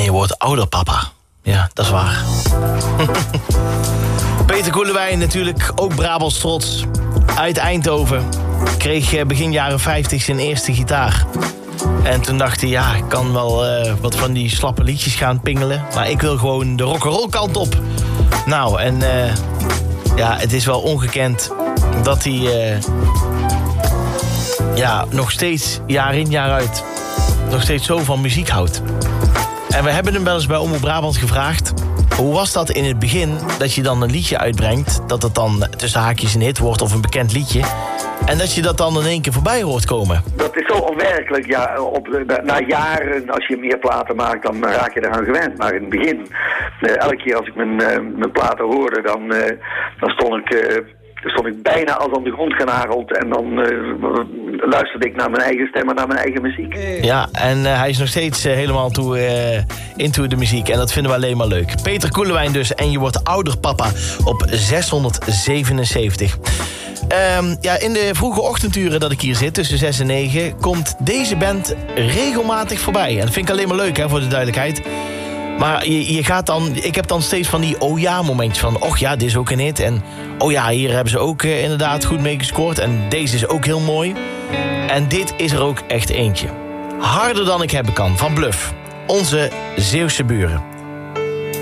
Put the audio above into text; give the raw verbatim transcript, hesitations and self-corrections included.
En je wordt ouder, papa. Ja, dat is waar. Peter Koelewijn, natuurlijk ook Brabants trots. Uit Eindhoven. Kreeg begin jaren vijftig zijn eerste gitaar. En toen dacht hij, ja, ik kan wel uh, wat van die slappe liedjes gaan pingelen. Maar ik wil gewoon de rock'n'roll kant op. Nou, en uh, ja, het is wel ongekend dat hij uh, ja, nog steeds jaar in jaar uit nog steeds zo van muziek houdt. En we hebben hem wel eens bij Omroep Brabant gevraagd, hoe was dat in het begin, dat je dan een liedje uitbrengt, dat het dan tussen haakjes een hit wordt of een bekend liedje, en dat je dat dan in één keer voorbij hoort komen? Dat is zo onwerkelijk. Ja, op, na, na jaren, als je meer platen maakt, dan raak je eraan gewend. Maar in het begin, uh, elke keer als ik mijn, uh, mijn platen hoorde, dan, uh, dan stond ik... Uh, stond ik bijna als aan de grond genageld. En dan uh, luisterde ik naar mijn eigen stem en naar mijn eigen muziek. Ja, en uh, hij is nog steeds uh, helemaal toe, uh, into de muziek. En dat vinden we alleen maar leuk. Peter Koelewijn dus. En je wordt ouder, papa. Op zeshonderdzevenenzeventig. Um, ja, in de vroege ochtenduren dat ik hier zit, tussen zes en negen... komt deze band regelmatig voorbij. En dat vind ik alleen maar leuk, hè, voor de duidelijkheid. Maar je, je gaat dan, ik heb dan steeds van die oh ja momentjes van, och ja, dit is ook een hit. En oh ja, hier hebben ze ook uh, inderdaad goed mee gescoord. En deze is ook heel mooi. En dit is er ook echt eentje. Harder dan ik hebben kan, van Bluff. Onze Zeeuwse buren.